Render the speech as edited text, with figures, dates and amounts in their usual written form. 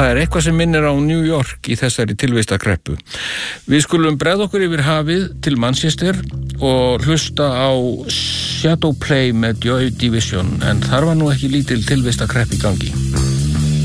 Það eitthvað sem minnir á New York í þessari tilvistakreppu. Við skulum bregða okkur yfir hafið til Manchester og hlusta á Shadow Play með Joy Division, en þar var nú ekki lítil tilvistakreppa í gangi.